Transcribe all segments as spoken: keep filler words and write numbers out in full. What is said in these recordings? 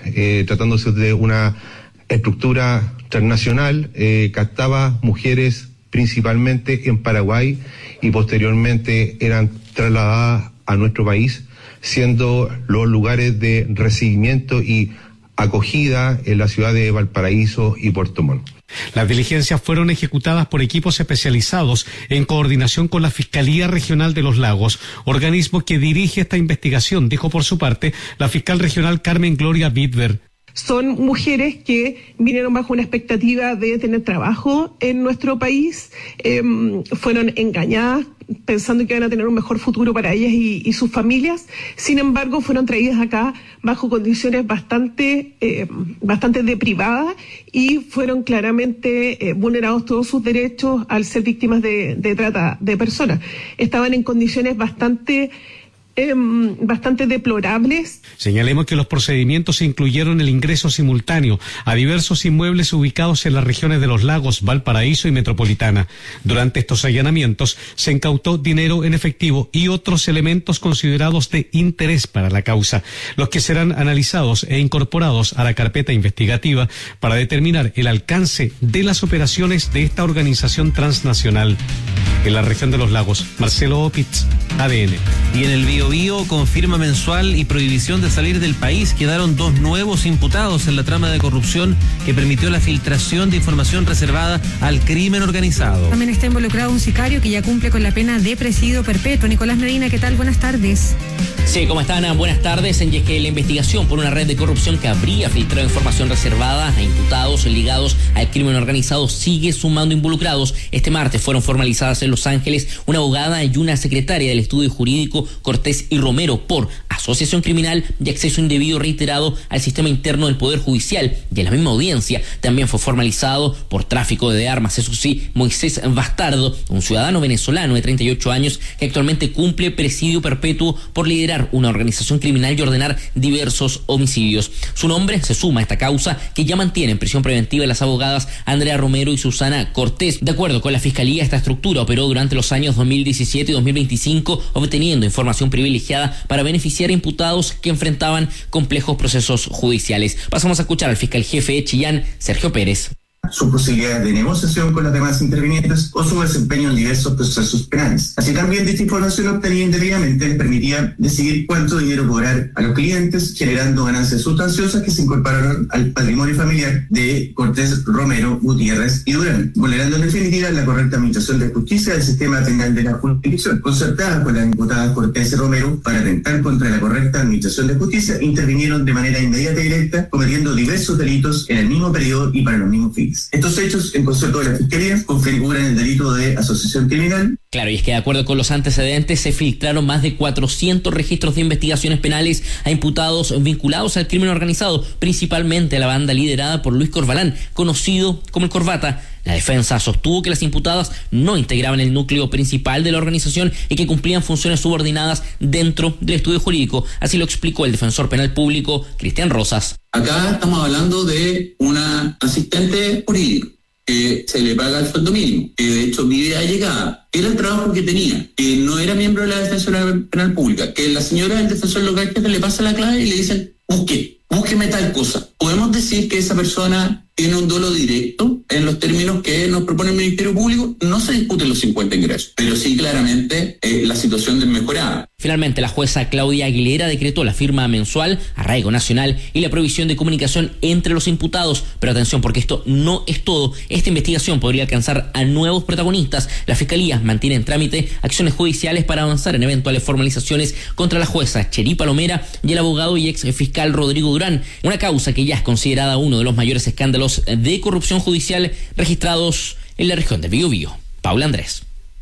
eh, tratándose de una estructura transnacional, eh, captaba mujeres principalmente en Paraguay y posteriormente eran trasladadas a nuestro país, siendo los lugares de recibimiento y acogida en la ciudad de Valparaíso y Puerto Montt. Las diligencias fueron ejecutadas por equipos especializados en coordinación con la Fiscalía Regional de los Lagos, organismo que dirige esta investigación, dijo por su parte la fiscal regional Carmen Gloria Bidver. Son mujeres que vinieron bajo una expectativa de tener trabajo en nuestro país, eh, fueron engañadas pensando que iban a tener un mejor futuro para ellas y, y sus familias. Sin embargo, fueron traídas acá bajo condiciones bastante, eh, bastante deprivadas y fueron claramente eh, vulnerados todos sus derechos al ser víctimas de, de trata de personas. Estaban en condiciones bastante Eh, bastante deplorables. Señalemos que los procedimientos incluyeron el ingreso simultáneo a diversos inmuebles ubicados en las regiones de los Lagos, Valparaíso y Metropolitana. Durante estos allanamientos se incautó dinero en efectivo y otros elementos considerados de interés para la causa, los que serán analizados e incorporados a la carpeta investigativa para determinar el alcance de las operaciones de esta organización transnacional. En la región de los Lagos, Marcelo Opitz, A D N. Y en el Bío Bío, confirma mensual y prohibición de salir del país. Quedaron dos nuevos imputados en la trama de corrupción que permitió la filtración de información reservada al crimen organizado. También está involucrado un sicario que ya cumple con la pena de presidio perpetuo. Nicolás Medina, ¿qué tal? Buenas tardes. Sí, ¿cómo están? Buenas tardes. Y es que la investigación por una red de corrupción que habría filtrado información reservada a imputados ligados al crimen organizado sigue sumando involucrados. Este martes fueron formalizadas en Los Ángeles una abogada y una secretaria del estudio jurídico, Cortés y Romero, por asociación criminal y acceso indebido reiterado al sistema interno del Poder Judicial. Y en la misma audiencia también fue formalizado por tráfico de armas, eso sí, Moisés Bastardo, un ciudadano venezolano de treinta y ocho años que actualmente cumple presidio perpetuo por liderar una organización criminal y ordenar diversos homicidios. Su nombre se suma a esta causa que ya mantiene en prisión preventiva las abogadas Andrea Romero y Susana Cortés. De acuerdo con la Fiscalía, esta estructura operó durante los años dos mil diecisiete y dos mil veinticinco, obteniendo información privilegiada para beneficiar a imputados que enfrentaban complejos procesos judiciales. Pasamos a escuchar al fiscal jefe de Chillán, Sergio Pérez. Sus posibilidades de negociación con las demás intervinientes o su desempeño en diversos procesos penales. Así también dicha información obtenida indebidamente les permitía decidir cuánto dinero cobrar a los clientes, generando ganancias sustanciosas que se incorporaron al patrimonio familiar de Cortés, Romero, Gutiérrez y Durán, vulnerando en definitiva la correcta administración de justicia del sistema penal de la jurisdicción. Concertadas con las imputadas Cortés y Romero para atentar contra la correcta administración de justicia, intervinieron de manera inmediata y directa, cometiendo diversos delitos en el mismo periodo y para los mismos fines. Estos hechos, en concepto de la Fiscalía, configuran el delito de asociación criminal. Claro, y es que de acuerdo con los antecedentes se filtraron más de cuatrocientos registros de investigaciones penales a imputados vinculados al crimen organizado, principalmente a la banda liderada por Luis Corvalán, conocido como el Corbata. La defensa sostuvo que las imputadas no integraban el núcleo principal de la organización y que cumplían funciones subordinadas dentro del estudio jurídico. Así lo explicó el defensor penal público, Cristian Rosas. Acá estamos hablando de una asistente jurídica que se le paga el sueldo mínimo, que de hecho vive allegada. Era el trabajo que tenía, que no era miembro de la Defensoría Penal Pública, que la señora del defensor local que le pasa la clave y le dicen, busque, búsqueme tal cosa. Podemos decir que esa persona tiene un dolo directo en los términos que nos propone el Ministerio Público. No se discuten los cincuenta ingresos, pero sí claramente eh, la situación desmejorada. Finalmente, la jueza Claudia Aguilera decretó la firma mensual, arraigo nacional y la prohibición de comunicación entre los imputados. Pero atención, porque esto no es todo. Esta investigación podría alcanzar a nuevos protagonistas. La Fiscalía mantiene en trámite acciones judiciales para avanzar en eventuales formalizaciones contra la jueza Cherí Palomera y el abogado y ex fiscal Rodrigo Durán. Una causa que ya es considerada uno de los mayores escándalos de corrupción judicial registrados en la región del Bío Bío. Paula Andrés.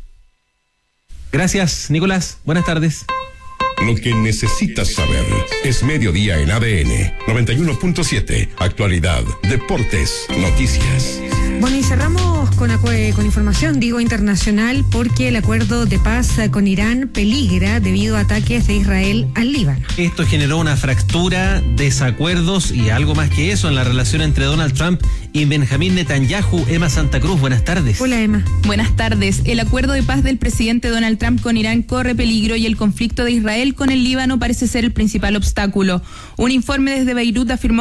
Gracias, Nicolás. Buenas tardes. Lo que necesitas saber es Mediodía en A D N noventa y uno punto siete. Actualidad, deportes, noticias. Bueno, y cerramos con, con información, digo, internacional, porque el acuerdo de paz con Irán peligra debido a ataques de Israel al Líbano. Esto generó una fractura, desacuerdos y algo más que eso en la relación entre Donald Trump y Benjamín Netanyahu. Emma Santa Cruz, buenas tardes. Hola, Emma. Buenas tardes. El acuerdo de paz del presidente Donald Trump con Irán corre peligro y el conflicto de Israel con el Líbano parece ser el principal obstáculo. Un informe desde Beirut afirmó